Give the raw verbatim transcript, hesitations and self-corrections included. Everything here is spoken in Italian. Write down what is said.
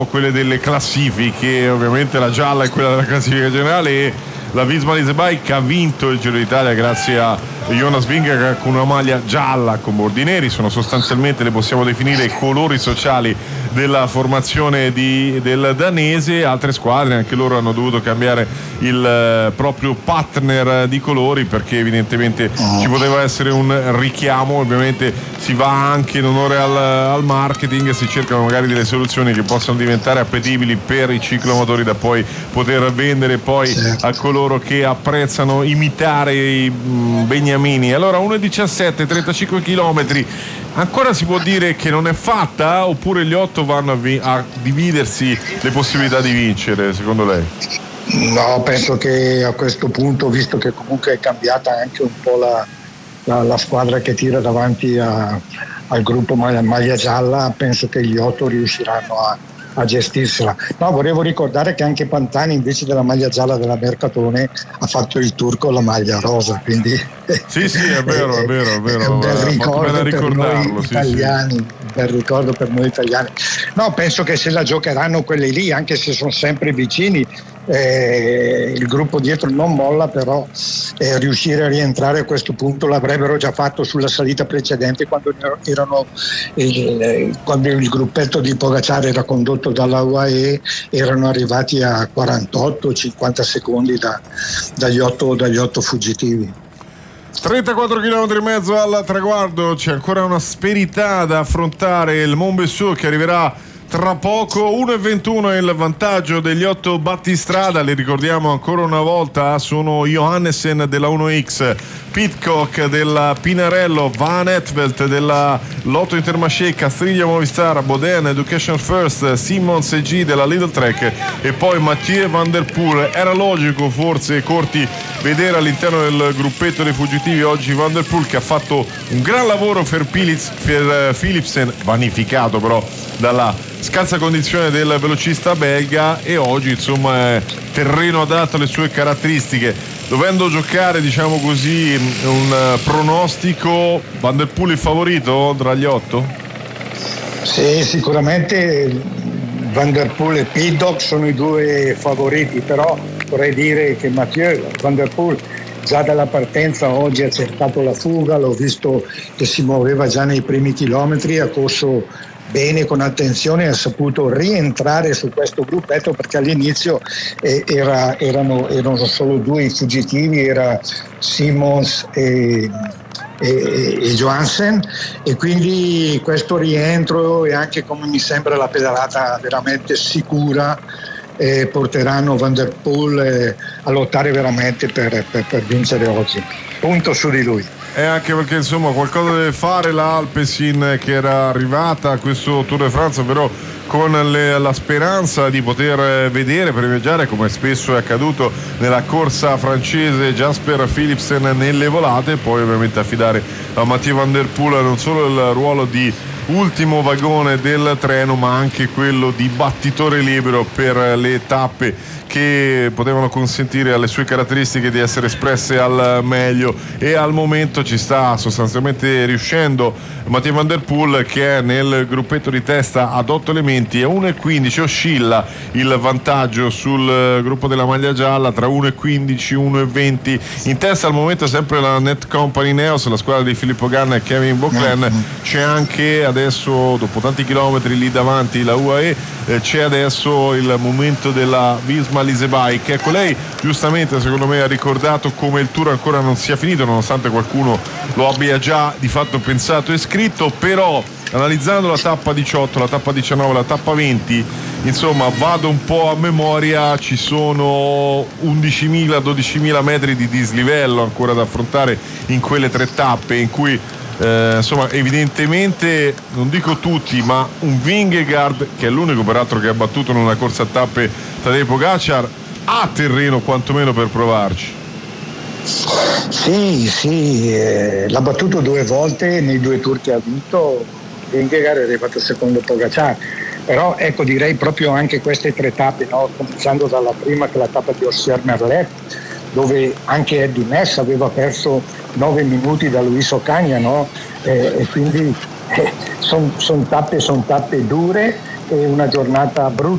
quelle delle classifiche, ovviamente la gialla è quella della classifica generale e la Visma Leasebike ha vinto il Giro d'Italia grazie a Jonas Vingegaard con una maglia gialla con bordi neri. Sono sostanzialmente, le possiamo definire, i colori sociali della formazione di, del danese. Altre squadre, anche loro hanno dovuto cambiare il eh, proprio partner di colori, perché evidentemente ci poteva essere un richiamo. Ovviamente si va anche in onore al, al marketing, si cercano magari delle soluzioni che possano diventare appetibili per i ciclomotori da poi poter vendere poi a coloro che apprezzano imitare i mh, beniamini. Allora uno e diciassette, trentacinque chilometri, ancora si può dire che non è fatta, oppure gli otto vanno a, vi- a dividersi le possibilità di vincere, secondo lei? No, penso che a questo punto, visto che comunque è cambiata anche un po' la, la, la squadra che tira davanti a, al gruppo maglia, maglia gialla, penso che gli otto riusciranno a a gestirsela. No, volevo ricordare che anche Pantani, invece della maglia gialla della Mercatone, ha fatto il tour con la maglia rosa, quindi sì sì è vero è vero è vero è un bel ricordo per noi sì, italiani, sì. un bel ricordo per noi italiani. No, penso che se la giocheranno quelle lì, anche se sono sempre vicini, eh, il gruppo dietro non molla, però eh, riuscire a rientrare a questo punto l'avrebbero già fatto sulla salita precedente, quando erano il, quando il gruppetto di Pogacar era condotto dalla U A E, erano arrivati a quarantotto cinquanta secondi da, dagli, otto, dagli otto fuggitivi. trentaquattro chilometri e mezzo al traguardo, c'è ancora un'asperità da affrontare. Il Montbessoud che arriverà tra poco. Uno e ventuno è il vantaggio degli otto battistrada. Li ricordiamo ancora una volta: sono Johannessen della uno X, Pidcock della Pinarello, Van Etvelt della Lotto Intermarché, Castriglia Movistar, Boden Education First, Simmons e G della Lidl Trek e poi Mathieu Van Der Poel. Era logico forse, Corti, vedere all'interno del gruppetto dei fuggitivi oggi Van Der Poel, che ha fatto un gran lavoro per, Philips, per Philipsen, vanificato però dalla scarsa condizione del velocista belga, e oggi insomma è terreno adatto alle sue caratteristiche. Dovendo giocare, diciamo così, un pronostico, Van Der Poel il favorito tra gli otto? Sì, sicuramente Van Der Poel e Pidcock sono i due favoriti, però vorrei dire che Mathieu Van Der Poel già dalla partenza oggi ha cercato la fuga, l'ho visto che si muoveva già nei primi chilometri, ha corso bene, con attenzione, ha saputo rientrare su questo gruppetto, perché all'inizio eh, era, erano, erano solo due i fuggitivi, era Simmons e, e, e Johansen, e quindi questo rientro e anche, come mi sembra, la pedalata veramente sicura eh, porteranno Van Der Poel eh, a lottare veramente per, per, per vincere oggi. Punto su di lui. E anche perché insomma qualcosa deve fare la Alpecin, che era arrivata a questo Tour de France, ovvero con le, la speranza di poter vedere, privilegiare, come spesso è accaduto nella corsa francese, Jasper Philipsen nelle volate, e poi ovviamente affidare a Mathieu Van Der Poel non solo il ruolo di ultimo vagone del treno, ma anche quello di battitore libero per le tappe che potevano consentire alle sue caratteristiche di essere espresse al meglio, e al momento ci sta sostanzialmente riuscendo Mathieu Van Der Poel, che è nel gruppetto di testa ad otto elementi, e uno e quindici oscilla il vantaggio sul gruppo della maglia gialla tra uno e quindici, uno e venti. In testa al momento sempre la Net Company Neos, la squadra di Filippo Ganna e Kevin Boclen. C'è anche adesso, dopo tanti chilometri lì davanti, la U A E, eh, c'è adesso il momento della Visma Leasebike. Ecco, lei giustamente secondo me ha ricordato come il tour ancora non sia finito, nonostante qualcuno lo abbia già di fatto pensato e scritto, però analizzando la tappa diciotto, la tappa diciannove, la tappa venti, insomma vado un po' a memoria, ci sono undicimila dodicimila metri di dislivello ancora da affrontare in quelle tre tappe, in cui Eh, insomma evidentemente, non dico tutti, ma un Vingegaard, che è l'unico peraltro che ha battuto in una corsa a tappe Tadej Pogacar, ha terreno quantomeno per provarci. Sì, sì, eh, l'ha battuto due volte nei due tour che ha vinto. Vingegaard è arrivato secondo Pogacar, però ecco, direi proprio anche queste tre tappe, no? Cominciando dalla prima, che è la tappa di Ossier-Merlet, dove anche Eddie Merckx aveva perso nove minuti da Luis Ocaña, no? Eh, e quindi eh, sono son tappe, son tappe dure, e una giornata brutta